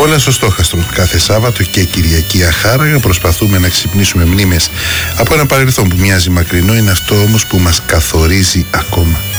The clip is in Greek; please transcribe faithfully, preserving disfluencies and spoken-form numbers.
Όλα στο στόχαστρο. Κάθε Σάββατο και Κυριακή αχάραγα προσπαθούμε να ξυπνήσουμε μνήμες από ένα παρελθόν που μοιάζει μακρινό, είναι αυτό όμως που μας καθορίζει ακόμα.